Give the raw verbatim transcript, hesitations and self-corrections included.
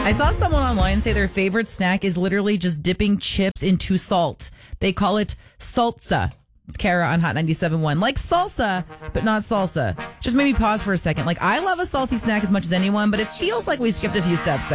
I saw someone online say their favorite snack is literally just dipping chips into salt. They call it salsa. It's Kara on Hot ninety-seven point one. Like salsa, but not salsa. Just maybe pause for a second. Like, I love a salty snack as much as anyone, but it feels like we skipped a few steps there.